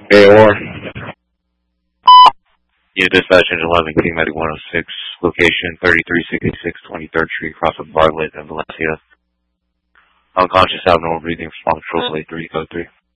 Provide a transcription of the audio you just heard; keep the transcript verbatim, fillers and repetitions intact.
A O R. Yeah, dispatch engine eleven, King Medic one oh six, location thirty-three sixty-six twenty-third Street, across with Bartlett and Valencia. Unconscious, abnormal breathing, response control, eight three code three.